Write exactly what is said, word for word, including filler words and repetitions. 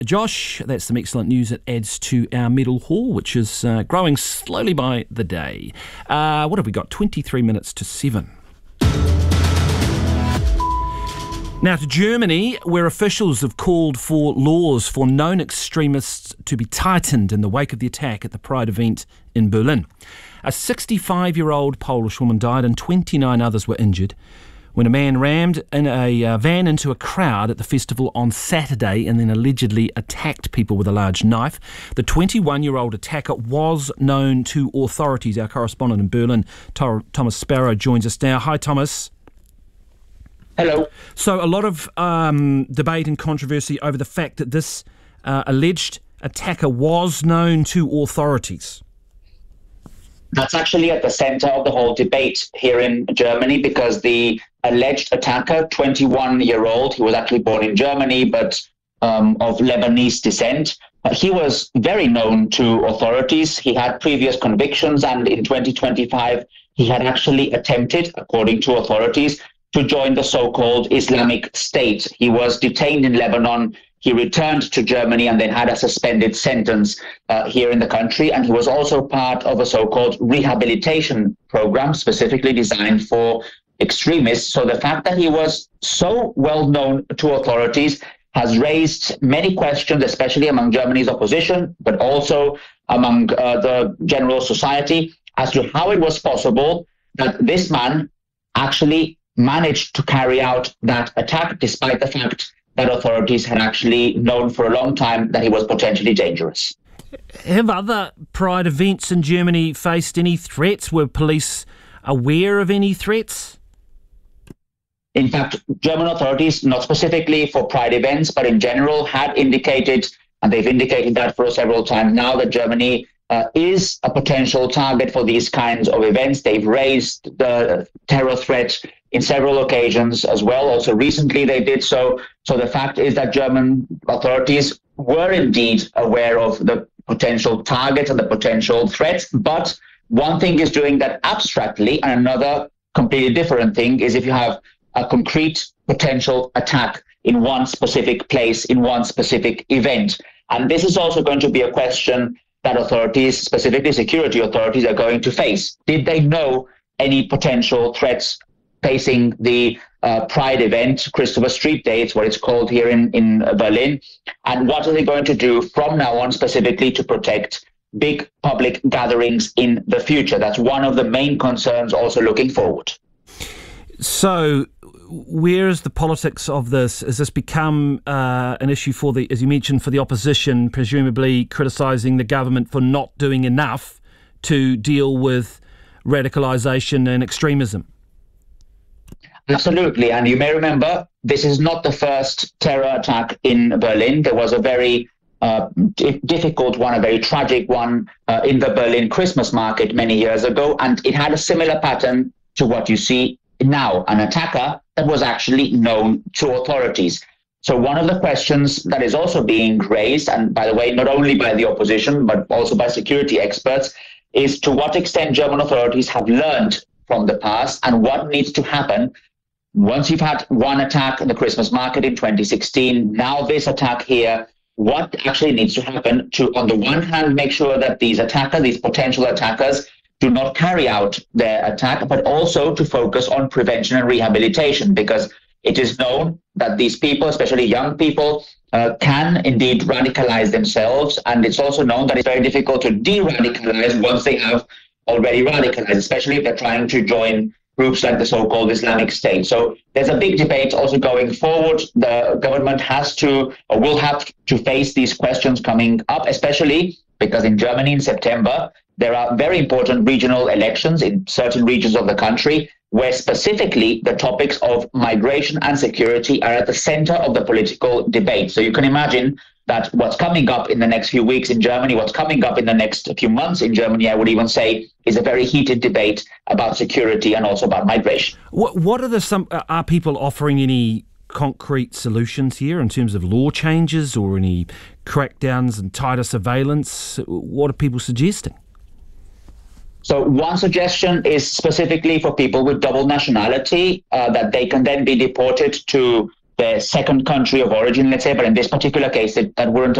Josh, that's some excellent news that adds to our medal haul, which is uh, growing slowly by the day. Uh, what have we got? twenty-three minutes to seven. Now to Germany, where officials have called for laws for known extremists to be tightened in the wake of the attack at the Pride event in Berlin. A sixty-five-year-old Polish woman died and twenty-nine others were injured when a man rammed in a uh, van into a crowd at the festival on Saturday and then allegedly attacked people with a large knife. The twenty-one-year-old attacker was known to authorities. Our correspondent in Berlin, Thomas Sparrow, joins us now. Hi, Thomas. Hello. So a lot of um, debate and controversy over the fact that this uh, alleged attacker was known to authorities. That's actually at the center of the whole debate here in Germany, because the alleged attacker, twenty-one-year-old, he was actually born in Germany, but um, of Lebanese descent, uh, he was very known to authorities. He had previous convictions, and in twenty twenty-five, he had actually attempted, according to authorities, to join the so-called Islamic State. He was detained in Lebanon. He returned to Germany and then had a suspended sentence uh, here in the country. And he was also part of a so-called rehabilitation program specifically designed for extremists. So the fact that he was so well known to authorities has raised many questions, especially among Germany's opposition, but also among uh, the general society, as to how it was possible that this man actually managed to carry out that attack, despite the fact that authorities had actually known for a long time that he was potentially dangerous. Have other Pride events in Germany faced any threats? Were police aware of any threats? In fact, German authorities, not specifically for Pride events, but in general, had indicated, and they've indicated that for several times now, that Germany uh, is a potential target for these kinds of events. They've raised the terror threat in several occasions as well. Also recently they did so. So the fact is that German authorities were indeed aware of the potential targets and the potential threats. But one thing is doing that abstractly, and another completely different thing is if you have a concrete potential attack in one specific place, in one specific event. And this is also going to be a question that authorities, specifically security authorities, are going to face. Did they know any potential threats facing the uh, Pride event, Christopher Street Day, it's what it's called here in, in Berlin? And what are they going to do from now on specifically to protect big public gatherings in the future? That's one of the main concerns also looking forward. So where is the politics of this? Has this become uh, an issue for the, as you mentioned, for the opposition, presumably criticising the government for not doing enough to deal with radicalisation and extremism? Absolutely. And you may remember, this is not the first terror attack in Berlin. There was a very uh, d- difficult one, a very tragic one uh, in the Berlin Christmas market many years ago. And it had a similar pattern to what you see now, an attacker that was actually known to authorities. So one of the questions that is also being raised, and by the way, not only by the opposition, but also by security experts, is to what extent German authorities have learned from the past and what needs to happen once you've had one attack in the Christmas market in twenty sixteen, now this attack here. What actually needs to happen to, on the one hand, make sure that these attackers, these potential attackers, do not carry out their attack, but also to focus on prevention and rehabilitation, because it is known that these people, especially young people, uh, can indeed radicalize themselves. And it's also known that it's very difficult to de-radicalize once they have already radicalized, especially if they're trying to join groups like the so-called Islamic State. So there's a big debate also going forward. The government has to, or will have to face these questions coming up, especially because in Germany in September, there are very important regional elections in certain regions of the country where specifically the topics of migration and security are at the center of the political debate. So you can imagine that what's coming up in the next few weeks in Germany, what's coming up in the next few months in Germany, I would even say, is a very heated debate about security and also about migration. What, what are the some are people offering any concrete solutions here in terms of law changes or any crackdowns and tighter surveillance? What are people suggesting? So one suggestion is specifically for people with double nationality, uh, that they can then be deported to their second country of origin, let's say, but in this particular case, it, that wouldn't